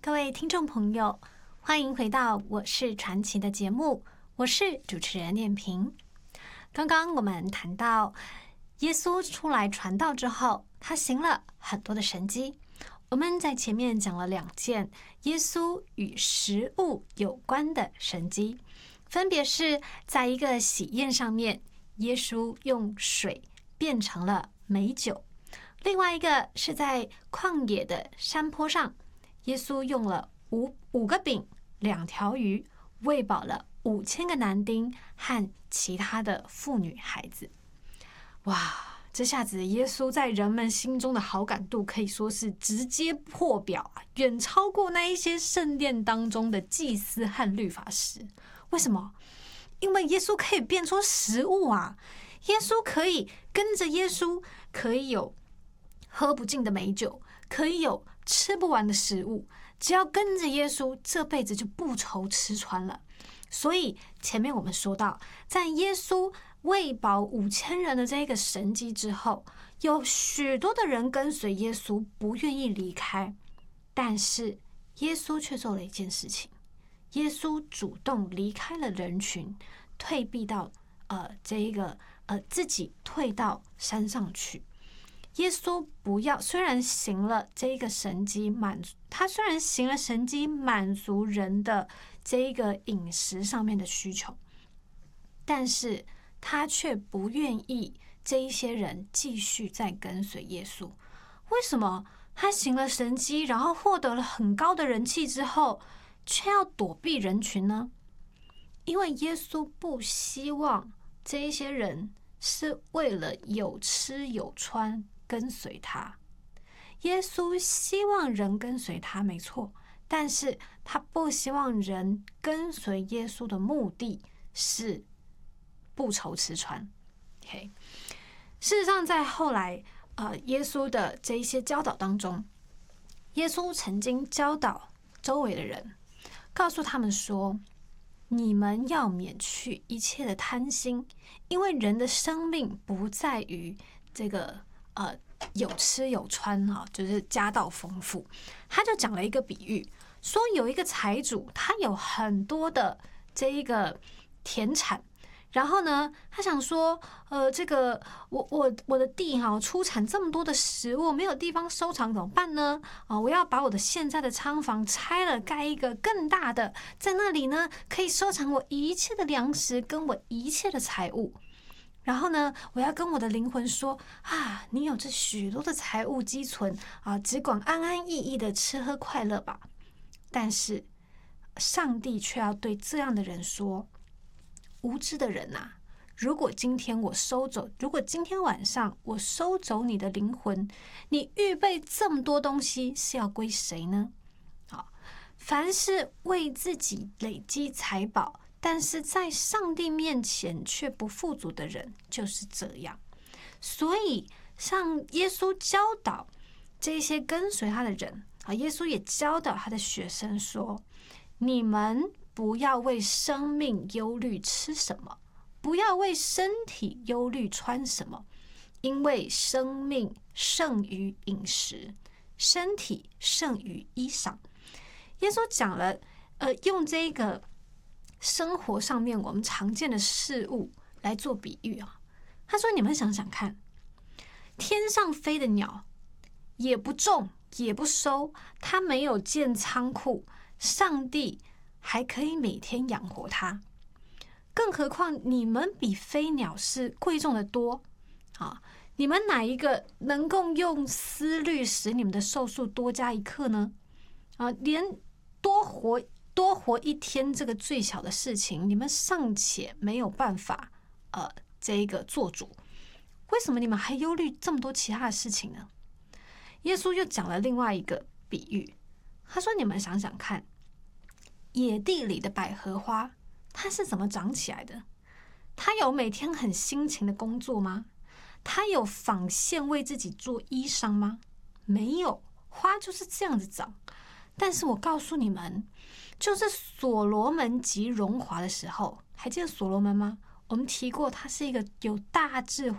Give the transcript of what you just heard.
各位听众朋友，欢迎回到我是传奇的节目，我是主持人念萍。刚刚我们谈到耶稣出来传道之后，他行了很多的神迹。我们在前面讲了2件耶稣与食物有关的神迹，分别是在一个喜宴上面，耶稣用水变成了美酒；另外一个是在旷野的山坡上，耶稣用了五个饼2条鱼喂饱了5000个男丁和其他的妇女孩子。哇，这下子耶稣在人们心中的好感度可以说是直接破表啊，远超过那一些圣殿当中的祭司和律法师。为什么？因为耶稣可以变出食物啊，耶稣可以跟着耶稣，可以有喝不尽的美酒，可以有吃不完的食物，只要跟着耶稣，这辈子就不愁吃穿了。所以前面我们说到，在耶稣喂饱5000人的这个神迹之后，有许多的人跟随耶稣，不愿意离开。但是耶稣却做了一件事情，耶稣主动离开了人群，退避到自己退到山上去。耶稣虽然行了这个神迹，他虽然行了神迹，满足人的这个饮食上面的需求，但是他却不愿意这一些人继续再跟随耶稣。为什么他行了神迹，然后获得了很高的人气之后，却要躲避人群呢？因为耶稣不希望这一些人是为了有吃有穿跟随他。耶稣希望人跟随他，没错，但是他不希望人跟随耶稣的目的是不愁吃穿。事实上在后来耶稣的这一些教导当中，耶稣曾经教导周围的人，告诉他们说，你们要免去一切的贪心，因为人的生命不在于这个有吃有穿就是家道丰富。他就讲了一个比喻，说有一个财主，他有很多的这一个田产，然后呢，他想说，我的地出产这么多的食物，没有地方收藏怎么办呢？我要把我的现在的仓房拆了，盖一个更大的，在那里呢，可以收藏我一切的粮食跟我一切的财物。然后呢，我要跟我的灵魂说你有这许多的财物积存只管安安逸逸的吃喝快乐吧。但是上帝却要对这样的人说，无知的人啊，如果今天晚上我收走你的灵魂，你预备这么多东西是要归谁呢？凡是为自己累积财宝，但是在上帝面前却不富足的人就是这样。所以像耶稣教导这些跟随他的人耶稣也教导他的学生说，你们不要为生命忧虑吃什么，不要为身体忧虑穿什么，因为生命胜于饮食，身体胜于衣裳。耶稣讲了用这个生活上面我们常见的事物来做比喻他说，你们想想看，天上飞的鸟也不种也不收，它没有建仓库，上帝还可以每天养活它，更何况你们比飞鸟是贵重的多你们哪一个能够用思虑使你们的寿数多加1刻呢？连多活1天这个最小的事情，你们尚且没有办法这个做主，为什么你们还忧虑这么多其他的事情呢？耶稣又讲了另外一个比喻，他说，你们想想看，野地里的百合花它是怎么长起来的？它有每天很辛勤的工作吗？它有纺线为自己做衣裳吗？没有，花就是这样子长。但是我告诉你们，就是所罗门极荣华的时候，还记得所罗门吗？我们提过，他是一个有大智慧